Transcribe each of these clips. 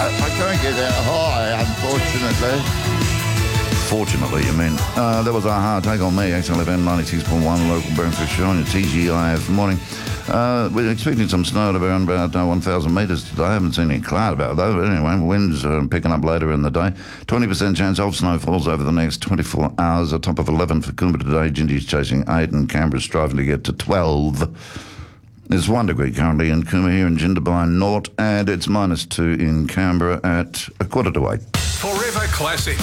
I can't get that high, unfortunately. Fortunately, you mean. That was our hard take on me, XLFM 96.1, local breakfast show on your TGIF morning. We're expecting some snow at around about 1,000 metres today. I haven't seen any cloud about it, though. But anyway, winds are picking up later in the day. 20% chance of snowfalls over the next 24 hours. A top of 11 for Coombe today. Gingy's chasing 8 and Canberra's striving to get to 12. It's 1 degree currently in Coombe here in Jindabyne, 0, and it's -2 in Canberra at 7:45. Forever Classic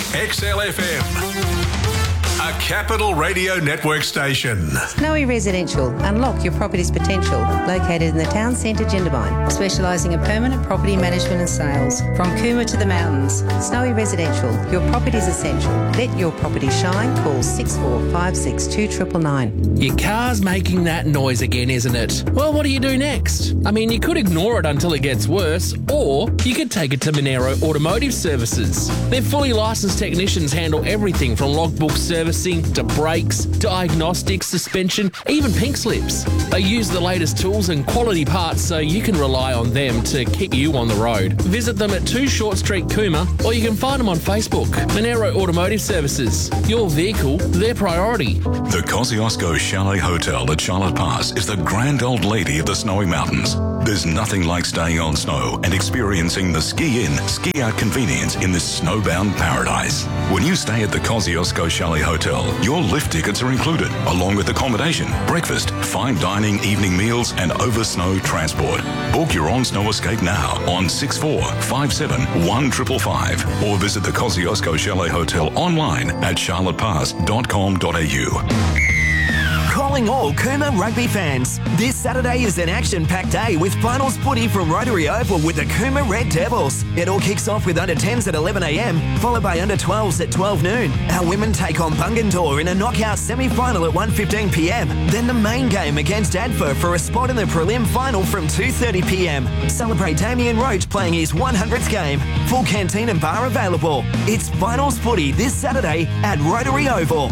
XLFM. A Capital Radio Network station. Snowy Residential. Unlock your property's potential. Located in the town centre, Jindabyne. Specialising in permanent property management and sales. From Coombe to the mountains. Snowy Residential. Your property's essential. Let your property shine. Call 6456 2999. Your car's making that noise again, isn't it? Well, what do you do next? I mean, you could ignore it until it gets worse, or you could take it to Monero Automotive Services. Their fully licensed technicians handle everything from logbook servicing to brakes, diagnostics, suspension, even pink slips. They use the latest tools and quality parts so you can rely on them to keep you on the road. Visit them at 2 Short Street, Coombe, or you can find them on Facebook. Monero Automotive Services. Your vehicle, their priority. The Kosciuszko Chalet Hotel at Charlotte Pass is the grand old lady of the Snowy Mountains. There's nothing like staying on snow and experiencing the ski-in, ski-out convenience in this snowbound paradise. When you stay at the Kosciuszko Chalet Hotel, your lift tickets are included, along with accommodation, breakfast, fine dining, evening meals, and over-snow transport. Book your on-snow escape now on 6457 1555 or visit the Kosciuszko Chalet Hotel online at charlottepass.com.au. Calling all Coombe rugby fans. This Saturday is an action-packed day with finals footy from Rotary Oval with the Coombe Red Devils. It all kicks off with under-10s at 11 a.m, followed by under-12s at 12 noon. Our women take on Bungendore in a knockout semi-final at 1:15 p.m. Then the main game against Adfer for a spot in the prelim final from 2:30 p.m. Celebrate Damien Roach playing his 100th game. Full canteen and bar available. It's finals footy this Saturday at Rotary Oval.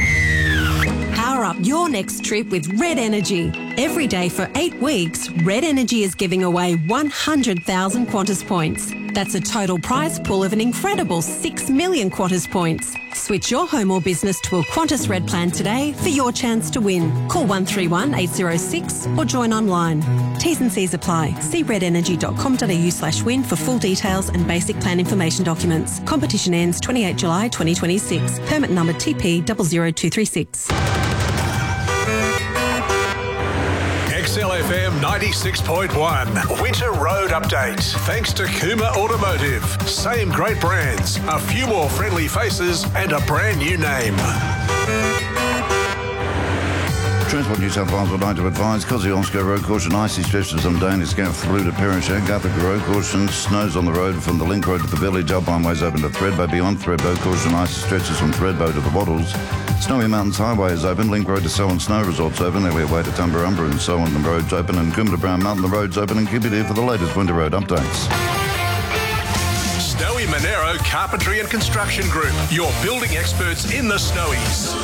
Power up your next trip with Red Energy. Every day for 8 weeks, Red Energy is giving away 100,000 Qantas points. That's a total prize pool of an incredible 6 million Qantas points. Switch your home or business to a Qantas Red plan today for your chance to win. Call 131 806 or join online. T's and C's apply. See redenergy.com.au/win for full details and basic plan information documents. Competition ends 28 July 2026. Permit number TP 00236. XLFM 96.1 Winter Road Update. Thanks to Coombe Automotive. Same great brands, a few more friendly faces and a brand new name. Transport New South Wales would like to advise Kosciuszko Road caution, icy stretches on Danish Gap through to Perisher. Guthica Road caution, snows on the road from the Link Road to the Village. Alpine Ways open to Thredbo. Beyond Thredbo, caution, icy stretches from Thredbo to the Wattles. Snowy Mountains Highway is open. Link Road to Selwyn Snow Resort's open. Elliot Way to Tumbarumba and Selwyn the road's open. And Coombe to Brown Mountain the road's open. And keep it here for the latest winter road updates. Snowy Monero Carpentry and Construction Group, your building experts in the Snowies.